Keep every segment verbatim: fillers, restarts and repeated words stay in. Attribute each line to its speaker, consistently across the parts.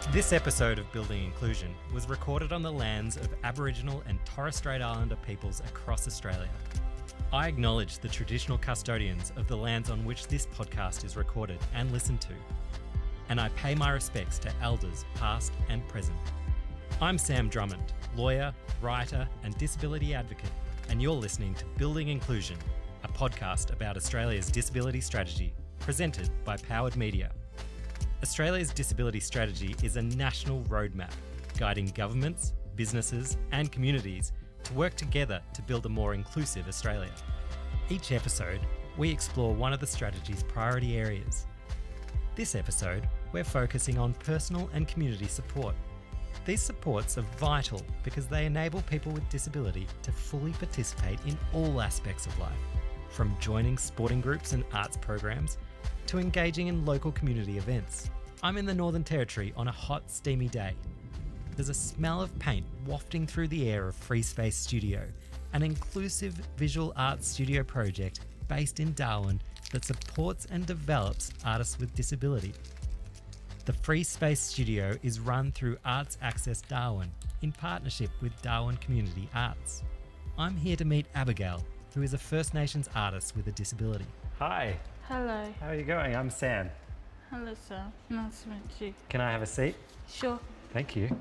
Speaker 1: This episode of Building Inclusion was recorded on the lands of Aboriginal and Torres Strait Islander peoples across Australia. I acknowledge the traditional custodians of the lands on which this podcast is recorded and listened to, and I pay my respects to elders past and present. I'm Sam Drummond, lawyer, writer and disability advocate, and you're listening to Building Inclusion, a podcast about Australia's disability strategy, presented by Powered Media. Australia's disability strategy is a national roadmap guiding governments, businesses and communities to work together to build a more inclusive Australia. Each episode, we explore one of the strategy's priority areas. This episode, we're focusing on personal and community support. These supports are vital because they enable people with disability to fully participate in all aspects of life, from joining sporting groups and arts programs to engaging in local community events. I'm in the Northern Territory on a hot, steamy day. There's a smell of paint wafting through the air of Free Space Studio, an inclusive visual arts studio project based in Darwin that supports and develops artists with disability. The Free Space Studio is run through Arts Access Darwin in partnership with Darwin Community Arts. I'm here to meet Abigail, who is a First Nations artist with a disability. Hi.
Speaker 2: Hello.
Speaker 1: How are you going? I'm Sam.
Speaker 2: Hello, Sam. Nice to meet you.
Speaker 1: Can I have a seat?
Speaker 2: Sure.
Speaker 1: Thank you.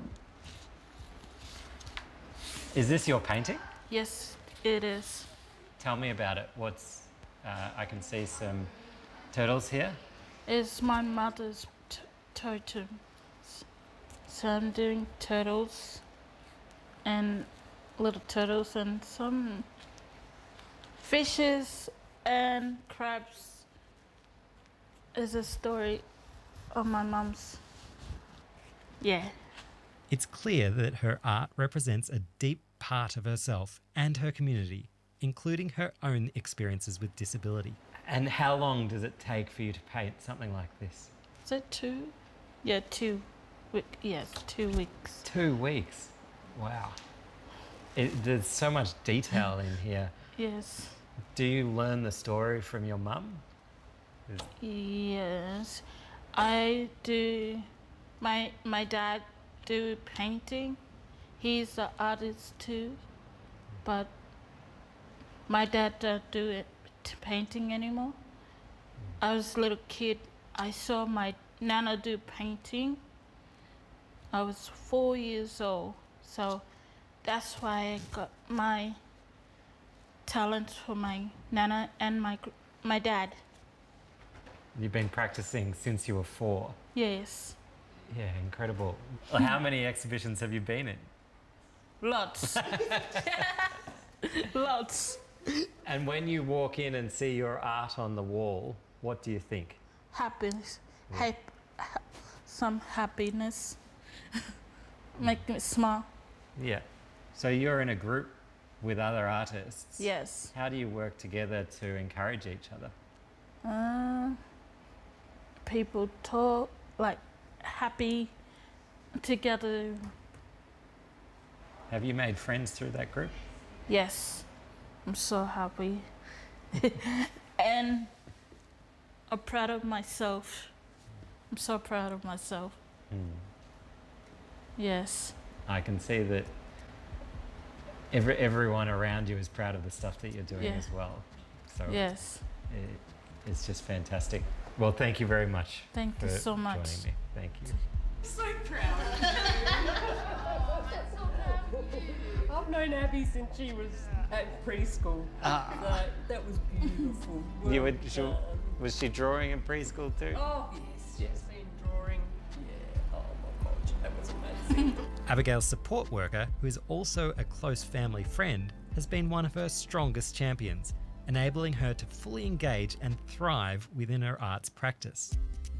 Speaker 1: Is this your painting?
Speaker 2: Yes, it is.
Speaker 1: Tell me about it. What's, uh, I can see some turtles here.
Speaker 2: It's my mother's t- totem. So I'm doing turtles and little turtles and some fishes and crabs. Is a story of my mum's. Yeah.
Speaker 1: It's clear that her art represents a deep part of herself and her community, including her own experiences with disability. And how long does it take for you to paint something like this?
Speaker 2: Is it two? Yeah, two. Week. Yes, two weeks.
Speaker 1: Two weeks? Wow. It, there's so much detail in here.
Speaker 2: Yes.
Speaker 1: Do you learn the story from your mum?
Speaker 2: Yes, I do. My my dad do painting. He's an artist too, but my dad don't do it painting anymore. I was a little kid. I saw my nana do painting. I was four years old, so that's why I got my talent for my nana and my my dad.
Speaker 1: You've been practicing since you were four?
Speaker 2: Yes.
Speaker 1: Yeah, incredible. Well, how many exhibitions have you been in?
Speaker 2: Lots. Lots.
Speaker 1: And when you walk in and see your art on the wall, what do you think?
Speaker 2: Happiness. Yeah. Hap- ha- some happiness. Make me smile.
Speaker 1: Yeah. So you're in a group with other artists.
Speaker 2: Yes.
Speaker 1: How do you work together to encourage each other?
Speaker 2: Uh, people talk, like, happy together.
Speaker 1: Have you made friends through that group?
Speaker 2: Yes. I'm so happy. And I'm proud of myself. I'm so proud of myself. Mm. Yes.
Speaker 1: I can see that every, everyone around you is proud of the stuff that you're doing
Speaker 2: yeah.
Speaker 1: as well. So
Speaker 2: yes.
Speaker 1: It, It's just fantastic. Well, thank you very much.
Speaker 2: Thank
Speaker 1: for
Speaker 2: you so much.
Speaker 1: Joining me. Thank you.
Speaker 3: So proud of you. I've known Abby since she was at preschool. Ah. So that was beautiful. Well
Speaker 1: you were, she, was she drawing in preschool too?
Speaker 3: Oh yes, she's been drawing. Yeah. Oh my gosh, that was amazing.
Speaker 1: Abigail's support worker, who is also a close family friend, has been one of her strongest champions, enabling her to fully engage and thrive within her arts practice.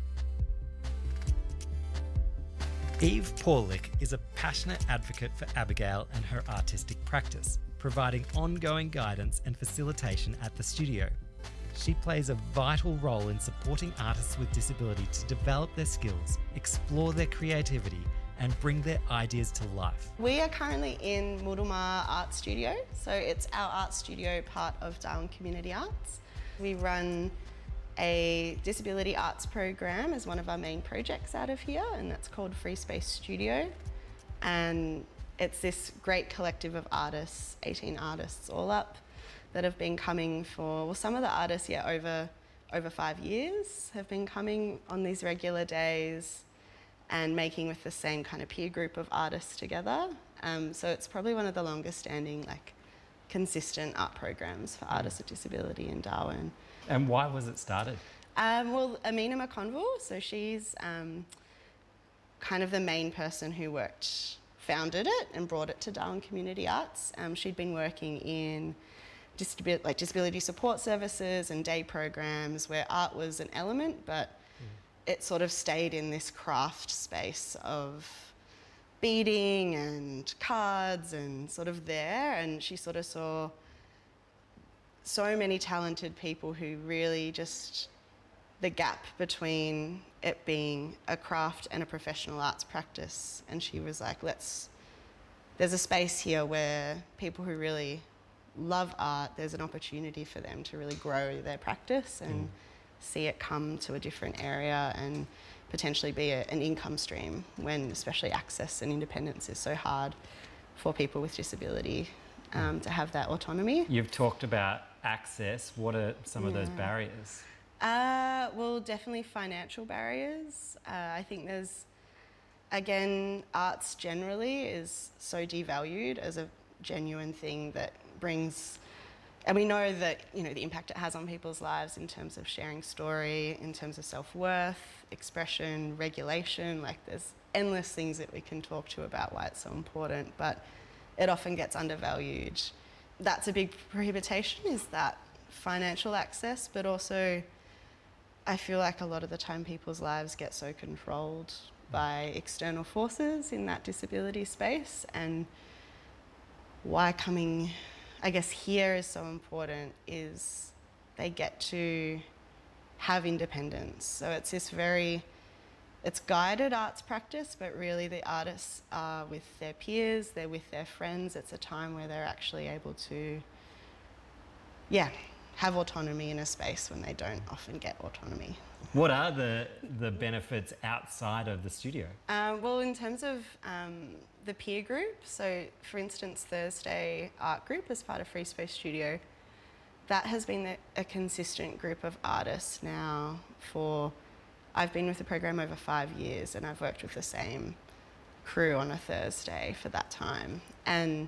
Speaker 1: Eve Paulick is a passionate advocate for Abigail and her artistic practice, providing ongoing guidance and facilitation at the studio. She plays a vital role in supporting artists with disability to develop their skills, explore their creativity, and bring their ideas to life.
Speaker 4: We are currently in Murumar Art Studio, so it's our art studio part of Darwin Community Arts. We run a disability arts program as one of our main projects out of here, and that's called Free Space Studio. And it's this great collective of artists, eighteen artists all up, that have been coming for, well, some of the artists, yeah, over, over five years have been coming on these regular days and making with the same kind of peer group of artists together. Um, so it's probably one of the longest standing, like, consistent art programs for artists with disability in Darwin.
Speaker 1: And why was it started?
Speaker 4: Um, well, Amina McConville, so she's um, kind of the main person who worked, founded it and brought it to Darwin Community Arts. Um, she'd been working in disabi- like disability support services and day programs where art was an element, but mm. it sort of stayed in this craft space of beading and cards and sort of there, and she sort of saw so many talented people who really just, the gap between it being a craft and a professional arts practice, and she was like, let's, there's a space here where people who really love art, there's an opportunity for them to really grow their practice and mm. see it come to a different area and potentially be a, an income stream when especially access and independence is so hard for people with disability um, to have that autonomy.
Speaker 1: You've talked about access. What are some yeah. of those barriers?
Speaker 4: Uh, well, definitely financial barriers. Uh, I think there's, again, arts generally is so devalued as a genuine thing that brings, and we know that, you know, the impact it has on people's lives in terms of sharing story, in terms of self-worth, expression, regulation, like there's endless things that we can talk to about why it's so important, but it often gets undervalued. That's a big prohibition, is that financial access, but also I feel like a lot of the time people's lives get so controlled by external forces in that disability space, and why coming, I guess, here is so important is they get to have independence. So it's this very, it's guided arts practice, but really the artists are with their peers, they're with their friends. It's a time where they're actually able to, yeah, have autonomy in a space when they don't often get autonomy.
Speaker 1: What are the the benefits outside of the studio?
Speaker 4: Um, well, in terms of um, the peer group, so for instance, Thursday Art Group as part of Free Space Studio, that has been a, a consistent group of artists now for, I've been with the program over five years and I've worked with the same crew on a Thursday for that time. And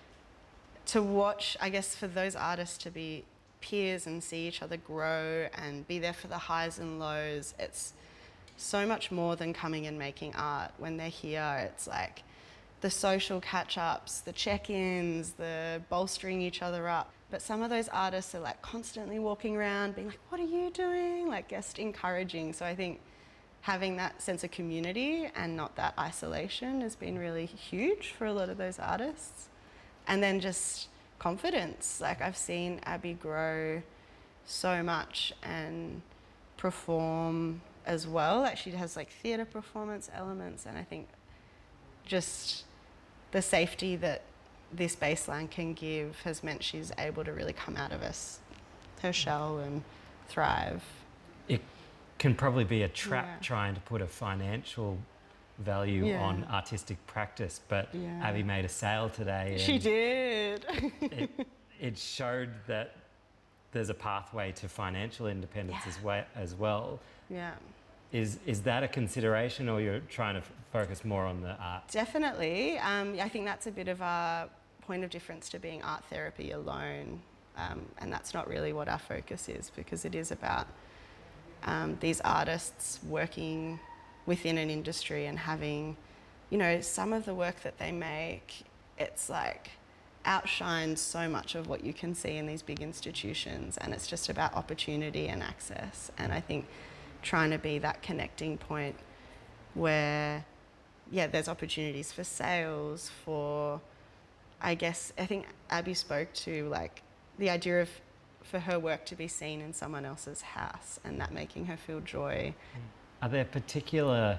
Speaker 4: to watch, I guess, for those artists to be peers and see each other grow and be there for the highs and lows, it's so much more than coming and making art. When they're here, it's like the social catch-ups, the check-ins, the bolstering each other up. But some of those artists are like constantly walking around being like, what are you doing? Like just encouraging. So I think having that sense of community and not that isolation has been really huge for a lot of those artists. And then just confidence. Like I've seen Abby grow so much and perform as well. Like she has like theatre performance elements, and I think just the safety that this baseline can give has meant she's able to really come out of us, her shell, and thrive.
Speaker 1: It can probably be a trap
Speaker 4: Yeah.
Speaker 1: trying to put a financial value
Speaker 4: Yeah.
Speaker 1: on artistic practice, but
Speaker 4: Yeah.
Speaker 1: Abby made a sale today.
Speaker 4: She
Speaker 1: and
Speaker 4: did.
Speaker 1: it, it showed that there's a pathway to financial independence
Speaker 4: Yeah.
Speaker 1: as, well, as well.
Speaker 4: Yeah.
Speaker 1: Is is that a consideration, or you're trying to f- focus more on the art?
Speaker 4: Definitely. Um, I think that's a bit of a point of difference to being art therapy alone, um, and that's not really what our focus is, because it is about um, these artists working within an industry and having, you know, some of the work that they make, it's like outshines so much of what you can see in these big institutions, and it's just about opportunity and access. And I think trying to be that connecting point where, yeah, there's opportunities for sales, for, I guess, I think Abby spoke to like the idea of for her work to be seen in someone else's house and that making her feel joy.
Speaker 1: Are there particular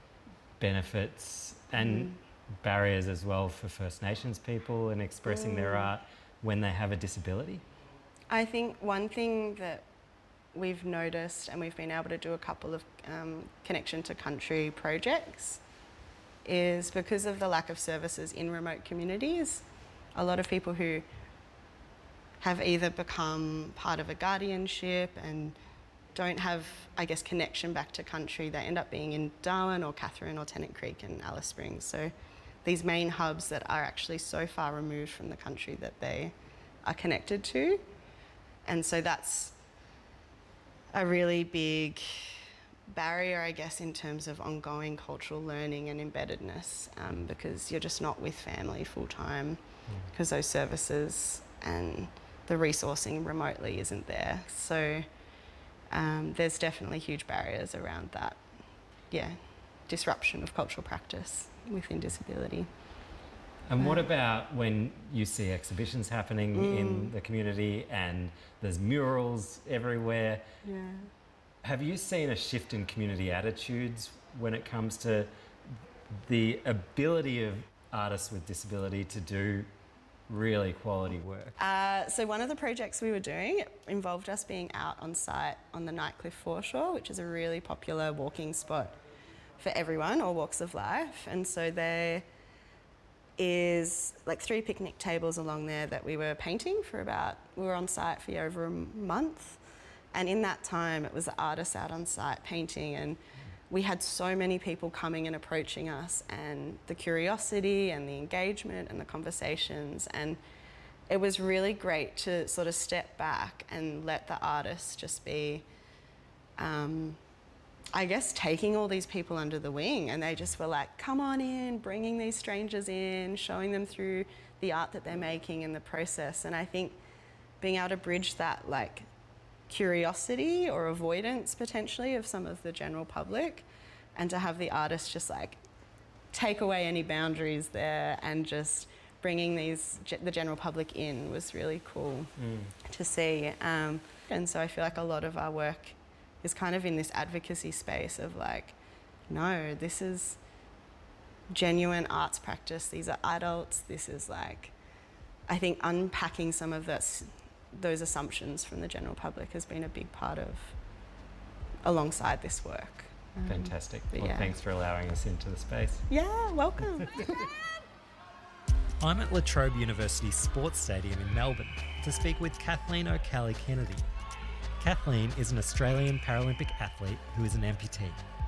Speaker 1: benefits and
Speaker 4: Mm.
Speaker 1: barriers as well for First Nations people in expressing their
Speaker 4: Mm.
Speaker 1: art when they have a disability?
Speaker 4: I think one thing that we've noticed, and we've been able to do a couple of um, connection to country projects, is because of the lack of services in remote communities. A lot of people who have either become part of a guardianship and don't have, I guess, connection back to country, they end up being in Darwin or Katherine or Tennant Creek and Alice Springs. So these main hubs that are actually so far removed from the country that they are connected to. And so that's a really big barrier, I guess, in terms of ongoing cultural learning and embeddedness, um, because you're just not with family full time, because mm. those services and the resourcing remotely isn't there. So um, there's definitely huge barriers around that, yeah, disruption of cultural practice within disability.
Speaker 1: And what about when you see exhibitions happening
Speaker 4: Mm.
Speaker 1: in the community and there's murals everywhere?
Speaker 4: Yeah.
Speaker 1: Have you seen a shift in community attitudes when it comes to the ability of artists with disability to do really quality work?
Speaker 4: Uh, so one of the projects we were doing involved us being out on site on the Nightcliff foreshore, which is a really popular walking spot for everyone, all walks of life. And so there is like three picnic tables along there that we were painting for about, we were on site for over a month. And in that time, it was the artists out on site painting, and we had so many people coming and approaching us, and the curiosity and the engagement and the conversations. And it was really great to sort of step back and let the artists just be, um, I guess, taking all these people under the wing. And they just were like, come on in, bringing these strangers in, showing them through the art that they're making and the process. And I think being able to bridge that, like, curiosity or avoidance potentially of some of the general public, and to have the artists just like take away any boundaries there and just bringing these the general public in was really cool mm. to see. Um, and so I feel like a lot of our work is kind of in this advocacy space of like, no, this is genuine arts practice. These are adults. This is like, I think unpacking some of this those assumptions from the general public has been a big part of alongside this work. Um,
Speaker 1: Fantastic. Well,
Speaker 4: yeah.
Speaker 1: Thanks for allowing us into the space.
Speaker 4: Yeah, welcome.
Speaker 1: I'm at La Trobe University Sports Stadium in Melbourne to speak with Kathleen O'Kelly Kennedy. Kathleen is an Australian Paralympic athlete who is an amputee.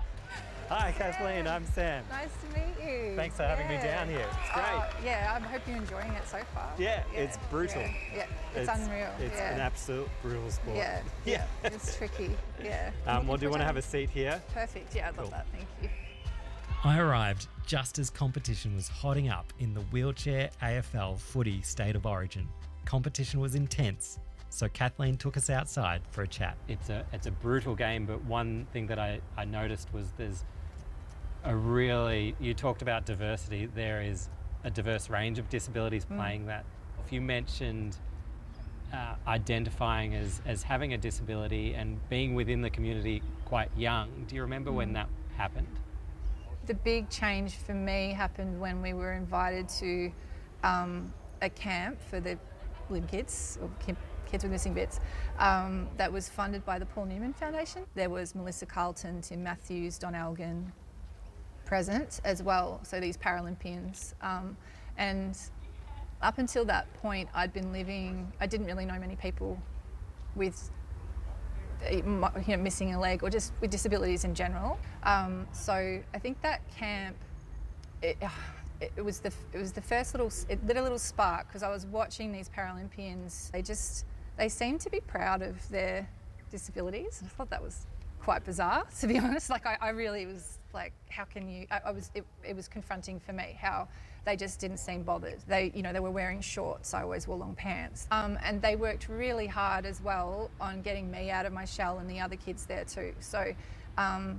Speaker 1: Hi Kathleen, I'm Sam.
Speaker 5: Nice to meet you.
Speaker 1: Thanks for having
Speaker 5: yeah.
Speaker 1: me down here. It's great.
Speaker 5: Oh, yeah, I hope you're enjoying it so far.
Speaker 1: Yeah, yeah. It's brutal.
Speaker 5: Yeah, yeah. It's, it's unreal.
Speaker 1: It's
Speaker 5: yeah.
Speaker 1: an absolute brutal sport.
Speaker 5: Yeah,
Speaker 1: yeah.
Speaker 5: yeah. It's tricky. Yeah.
Speaker 1: Um, well, do you want to have a seat here?
Speaker 5: Perfect. Yeah, I'd
Speaker 1: cool.
Speaker 5: love that. Thank you.
Speaker 1: I arrived just as competition was hotting up in the wheelchair A F L footy State of Origin. Competition was intense, so Kathleen took us outside for a chat. It's a it's a brutal game, but one thing that I, I noticed was there's a really, you talked about diversity, there is a diverse range of disabilities mm. playing that. If you mentioned uh, identifying as, as having a disability and being within the community quite young, do you remember mm. when that happened?
Speaker 5: The big change for me happened when we were invited to um, a camp for the limb kids, or kids with missing bits, um, that was funded by the Paul Newman Foundation. There was Melissa Carlton, Tim Matthews, Don Elgin present as well, so these Paralympians. Um, and up until that point, I'd been living, I didn't really know many people with you know, missing a leg or just with disabilities in general. Um, so I think that camp, it, it, it was the it was the first little, it lit a little spark, because I was watching these Paralympians. They just, they seemed to be proud of their disabilities. I thought that was quite bizarre, to be honest. Like I, I really was like, how can you, I, I was, it, it was confronting for me how they just didn't seem bothered. They, you know, they were wearing shorts, I always wore long pants. Um, and they worked really hard as well on getting me out of my shell and the other kids there too. So um,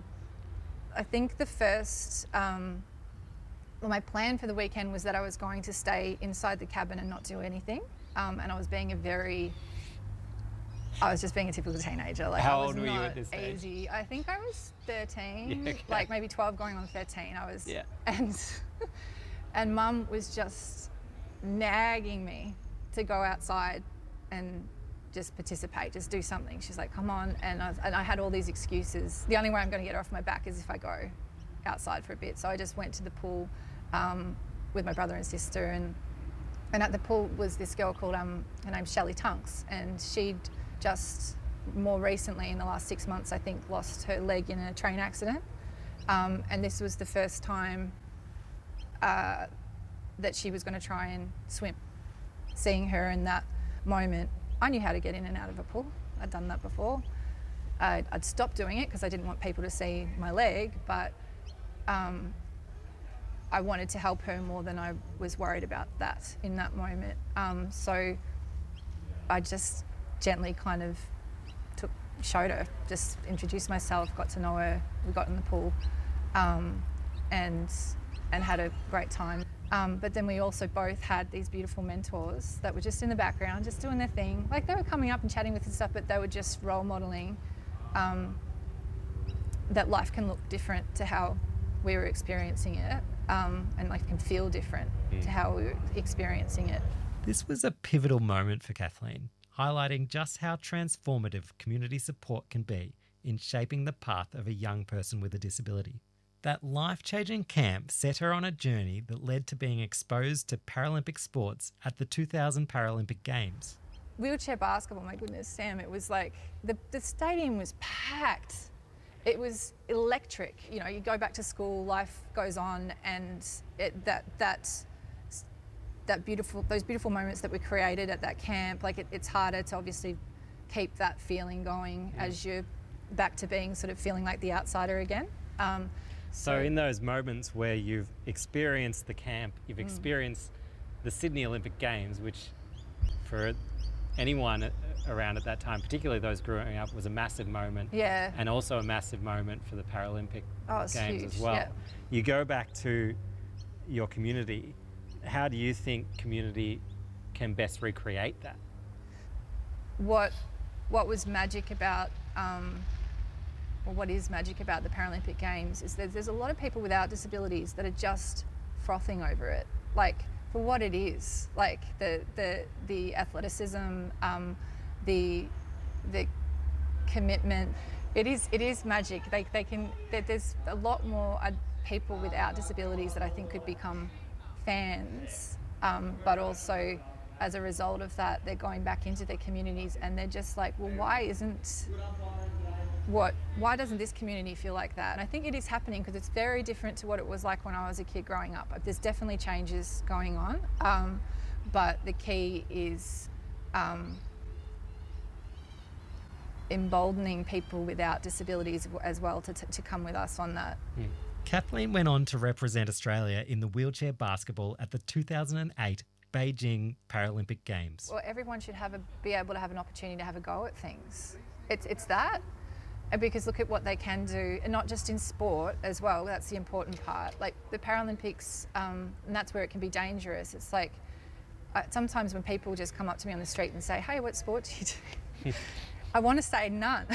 Speaker 5: I think the first, um, well, my plan for the weekend was that I was going to stay inside the cabin and not do anything. Um, and I was being a very, I was just being a typical teenager. Like,
Speaker 1: How
Speaker 5: I was
Speaker 1: old were
Speaker 5: not
Speaker 1: you at this age?
Speaker 5: Easy. I think I was thirteen,
Speaker 1: yeah, okay.
Speaker 5: like maybe twelve going on thirteen. I was,
Speaker 1: yeah.
Speaker 5: and and Mum was just nagging me to go outside and just participate, just do something. She's like, come on. And I, and I had all these excuses. The only way I'm going to get her off my back is if I go outside for a bit. So I just went to the pool um, with my brother and sister, and and at the pool was this girl called, um, her name's Shelley Tunks, and she'd just more recently in the last six months, I think, lost her leg in a train accident. Um, and this was the first time uh, that she was going to try and swim. Seeing her in that moment, I knew how to get in and out of a pool. I'd done that before. I'd, I'd stopped doing it because I didn't want people to see my leg, but um, I wanted to help her more than I was worried about that in that moment. Um, so I just gently kind of took, showed her, just introduced myself, got to know her. We got in the pool um, and and had a great time. Um, but then we also both had these beautiful mentors that were just in the background, just doing their thing. Like, they were coming up and chatting with us and stuff, but they were just role modelling um, that life can look different to how we were experiencing it, um, and life can feel different mm. to how we were experiencing it.
Speaker 1: This was a pivotal moment for Kathleen, highlighting just how transformative community support can be in shaping the path of a young person with a disability. That life-changing camp set her on a journey that led to being exposed to Paralympic sports at the two thousand Paralympic Games.
Speaker 5: Wheelchair basketball, my goodness, Sam, it was like, the, the stadium was packed. It was electric. You know, you go back to school, life goes on, and it, that, that, that beautiful, those beautiful moments that were created at that camp, like it, it's harder to obviously keep that feeling going mm. as you're back to being sort of feeling like the outsider again. Um,
Speaker 1: So in those moments where you've experienced the camp, you've mm. experienced the Sydney Olympic Games, which for anyone around at that time, particularly those growing up, was a massive moment.
Speaker 5: Yeah.
Speaker 1: And also a massive moment for the Paralympic
Speaker 5: oh, it's
Speaker 1: Games
Speaker 5: huge.
Speaker 1: as well.
Speaker 5: Yeah.
Speaker 1: You go back to your community. How do you think community can best recreate that?
Speaker 5: What, what was magic about um, Well, what is magic about the Paralympic Games is that there's a lot of people without disabilities that are just frothing over it, like for what it is, like the the the athleticism, um, the the commitment. It is it is magic. They they can. There's a lot more people without disabilities that I think could become fans, um, but also as a result of that, they're going back into their communities and they're just like, well, why isn't What, why doesn't this community feel like that? And I think it is happening because it's very different to what it was like when I was a kid growing up. There's definitely changes going on, um, but the key is um, emboldening people without disabilities as well to, to come with us on that.
Speaker 1: Mm. Kathleen went on to represent Australia in the wheelchair basketball at the two thousand eight Beijing Paralympic Games.
Speaker 5: Well, everyone should have a, be able to have an opportunity to have a go at things. It's, it's that. Because look at what they can do, and not just in sport as well, that's the important part. Like the Paralympics, um, and that's where it can be dangerous. It's like, uh, sometimes when people just come up to me on the street and say, hey, what sport do you do? I want to say none.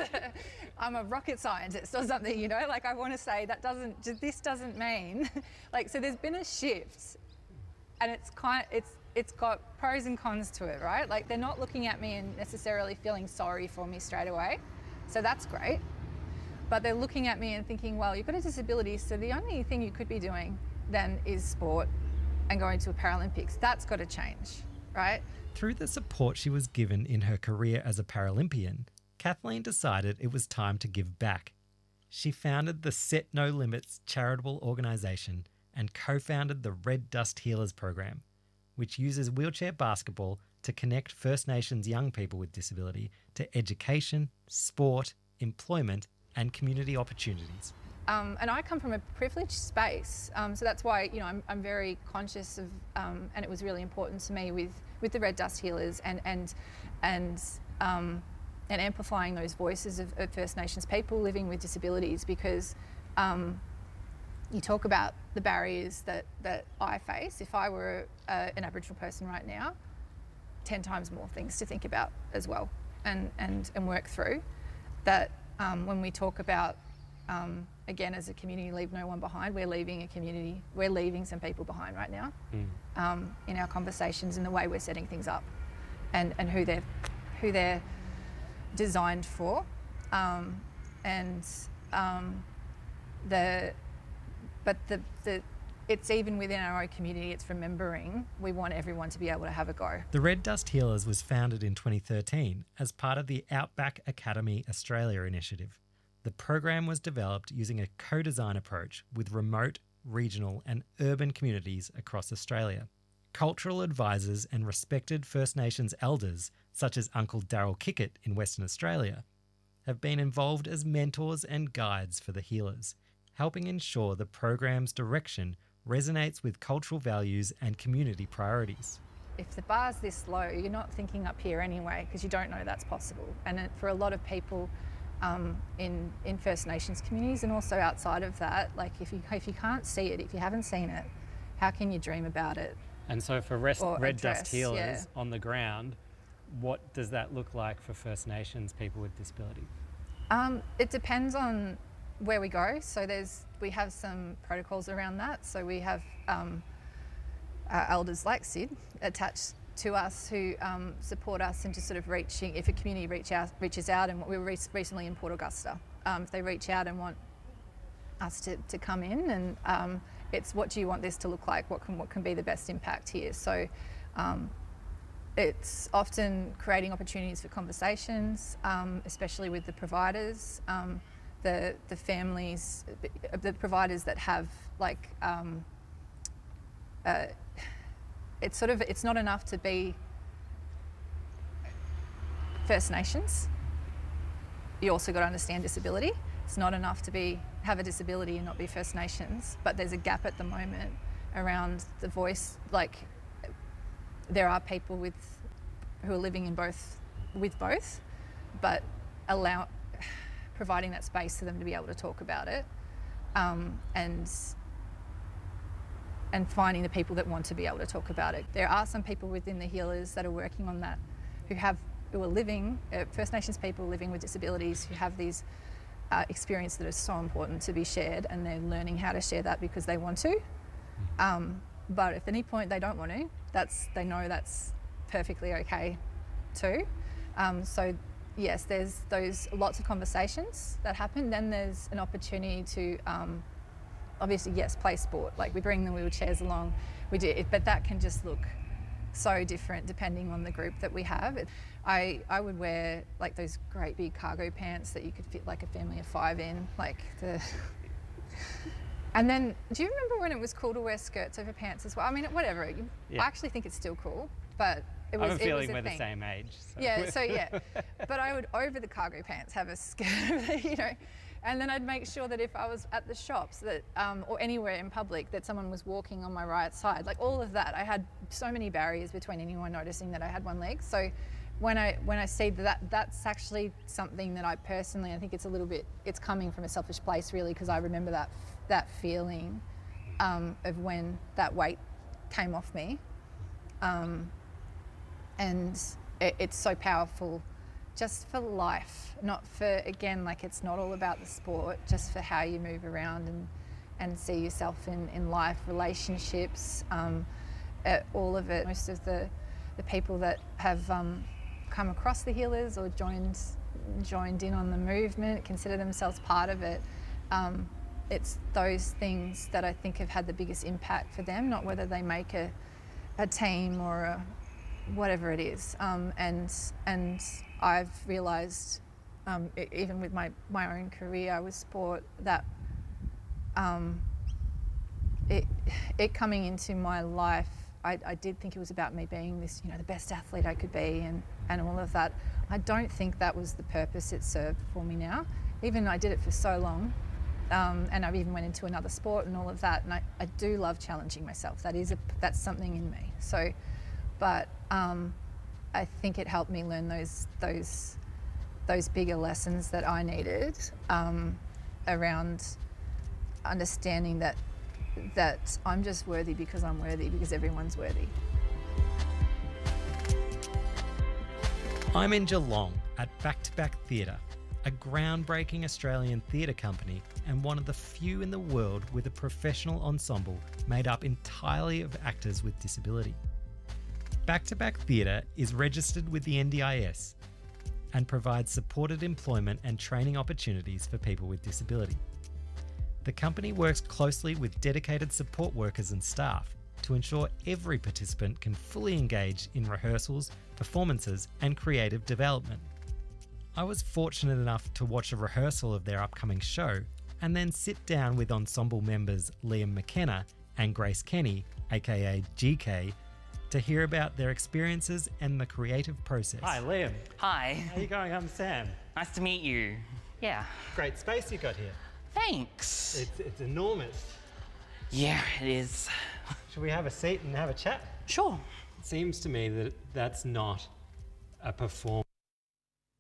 Speaker 5: I'm a rocket scientist or something, you know? Like I want to say that doesn't, this doesn't mean, like, so there's been a shift and it's kind of, it's, it's got pros and cons to it, right? Like they're not looking at me and necessarily feeling sorry for me straight away. So that's great, but they're looking at me and thinking, well, you've got a disability, so the only thing you could be doing then is sport and going to a Paralympics. That's got to change, right?
Speaker 1: Through the support she was given in her career as a Paralympian, Kathleen decided it was time to give back. She founded the Set No Limits charitable organisation and co-founded the Red Dust Healers program, which uses wheelchair basketball to connect First Nations young people with disability to education, sport, employment and community opportunities.
Speaker 5: Um, and I come from a privileged space, um, so that's why, you know, I'm, I'm very conscious of, um, and it was really important to me with, with the Red Dust Healers and and and um, and amplifying those voices of, of First Nations people living with disabilities, because um, you talk about the barriers that that I face. If I were a, an Aboriginal person right now, ten times more things to think about as well and, and, and work through. That um, when we talk about, um, again, as a community, leave no one behind, we're leaving a community, we're leaving some people behind right now mm. um, in our conversations and the way we're setting things up and, and who they're who they're designed for, um, and um, the but the the it's even within our own community. It's remembering we want everyone to be able to have a go.
Speaker 1: The Red Dust Healers was founded in twenty thirteen as part of the Outback Academy Australia initiative. The program was developed using a co-design approach with remote, regional and urban communities across Australia. Cultural advisors and respected First Nations elders, such as Uncle Daryl Kickett in Western Australia, have been involved as mentors and guides for the healers, helping ensure the program's direction resonates with cultural values and community priorities.
Speaker 5: If the bar's this low, you're not thinking up here anyway, because you don't know that's possible. And it, for a lot of people um, in, in First Nations communities and also outside of that, like if you, if you can't see it, if you haven't seen it, how can you dream about it?
Speaker 1: And so for rest, Red
Speaker 5: address,
Speaker 1: Dust Healers
Speaker 5: yeah.
Speaker 1: on the ground, what does that look like for First Nations people with disability?
Speaker 5: Um, it depends on where we go. So there's we have some protocols around that. So we have um, uh, elders like Sid attached to us who um, support us into sort of reaching, if a community reach out, reaches out, and we were re- recently in Port Augusta, um, if they reach out and want us to, to come in, and um, it's what do you want this to look like, what can, what can be the best impact here. So um, it's often creating opportunities for conversations, um, especially with the providers, um, the the families, the providers that have like, um, uh, it's sort of, it's not enough to be First Nations. You also got to understand disability. It's not enough to be have a disability and not be First Nations, but there's a gap at the moment around the voice. Like there are people with who are living in both with both, but allow providing that space for them to be able to talk about it, um, and and finding the people that want to be able to talk about it. There are some people within the healers that are working on that, who have who are living uh, First Nations people living with disabilities who have these uh, experiences that are so important to be shared, and they're learning how to share that because they want to. Um, but if at any point they don't want to, that's they know that's perfectly okay too. Um, so yes, there's those lots of conversations that happen. Then there's an opportunity to um, obviously yes play sport. Like we bring the wheelchairs along, we do it, but that can just look so different depending on the group that we have. I, I would wear like those great big cargo pants that you could fit like a family of five in, like the. And then, do you remember when it was cool to wear skirts over pants as well? I mean, whatever. Yeah. I actually think it's still cool, but it was.
Speaker 1: I have a feeling
Speaker 5: it was a
Speaker 1: we're
Speaker 5: thing.
Speaker 1: the same age. So.
Speaker 5: Yeah. So yeah, but I would over the cargo pants have a skirt, you know, and then I'd make sure that if I was at the shops that um, or anywhere in public that someone was walking on my right side, like all of that, I had so many barriers between anyone noticing that I had one leg. So when I when I see that that's actually something that I personally, I think it's a little bit, it's coming from a selfish place really, because I remember that that feeling um, of when that weight came off me, um, and it, it's so powerful just for life, not for, again, like it's not all about the sport, just for how you move around and and see yourself in, in life, relationships, um, uh, all of it. Most of the, the people that have um, come across the healers or joined joined in on the movement, consider themselves part of it. Um, it's those things that I think have had the biggest impact for them, not whether they make a, a team or a, whatever it is. Um, and and I've realised, um, even with my, my own career with sport, that um, it, it coming into my life, I, I did think it was about me being this, you know, the best athlete I could be and, and all of that. I don't think that was the purpose it served for me now. Even I did it for so long, um, and I've even went into another sport and all of that, and I, I do love challenging myself. That is a, that's something in me. So, but um, I think it helped me learn those those those bigger lessons that I needed um, around understanding that that I'm just worthy because I'm worthy, because everyone's worthy.
Speaker 1: I'm in Geelong at Back to Back Theatre, a groundbreaking Australian theatre company and one of the few in the world with a professional ensemble made up entirely of actors with disability. Back to Back Theatre is registered with the N D I S and provides supported employment and training opportunities for people with disability. The company works closely with dedicated support workers and staff to ensure every participant can fully engage in rehearsals, performances, and creative development. I was fortunate enough to watch a rehearsal of their upcoming show and then sit down with ensemble members Liam McKenna and Grace Kenny, aka G K, to hear about their experiences and the creative process.
Speaker 6: Hi, Liam.
Speaker 7: Hi.
Speaker 6: How are you going? I'm Sam.
Speaker 7: Nice to meet you. Yeah.
Speaker 6: Great space you got here.
Speaker 7: Thanks.
Speaker 6: It's, it's enormous.
Speaker 7: Yeah, it is.
Speaker 6: Should we have a seat and have a chat?
Speaker 7: Sure.
Speaker 6: It seems to me that that's not a performance.